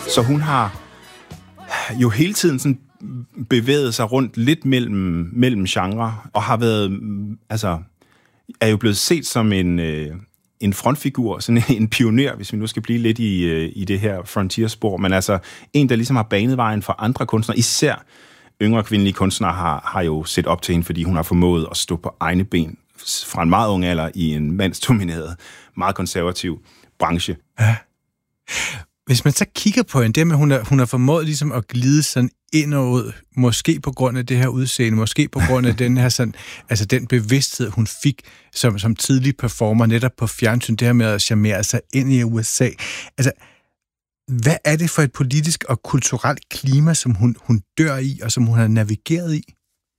Så hun har jo hele tiden sådan bevæget sig rundt lidt mellem genre, og har været, altså, er jo blevet set som en frontfigur, sådan en pioner, hvis vi nu skal blive lidt i det her frontierspor, men altså en, der ligesom har banet vejen for andre kunstnere, især yngre kvindelige kunstnere har jo set op til hende, fordi hun har formået at stå på egne ben fra en meget ung alder i en mandsdomineret, meget konservativ branche. Ja. Hvis man så kigger på hende, det med, hun har formået ligesom at glide sådan ind og ud, måske på grund af det her udseende, måske på grund af den her sådan, altså den bevidsthed, hun fik som tidlig performer, netop på fjernsyn, det her med at charmere sig ind i USA. Altså, hvad er det for et politisk og kulturelt klima, som hun dør i, og som hun har navigeret i?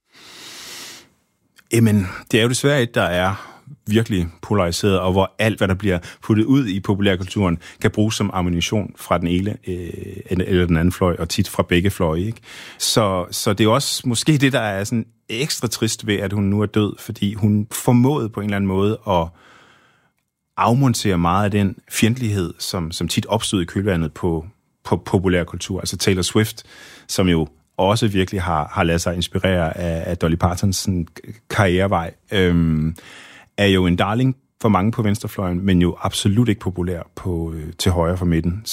Jamen, det er jo desværre et, der er virkelig polariseret, og hvor alt, hvad der bliver puttet ud i populærkulturen, kan bruges som ammunition fra den ene eller den anden fløj, og tit fra begge fløje, ikke? Så det er også måske det, der er sådan ekstra trist ved, at hun nu er død, fordi hun formåede på en eller anden måde at afmontere meget af den fjendtlighed, som tit opstod i kølvandet på populærkultur. Altså Taylor Swift, som jo også virkelig har ladet sig inspirere af Dolly Partons karrierevej, er jo en darling for mange på venstrefløjen, men jo absolut ikke populær til højre for midten.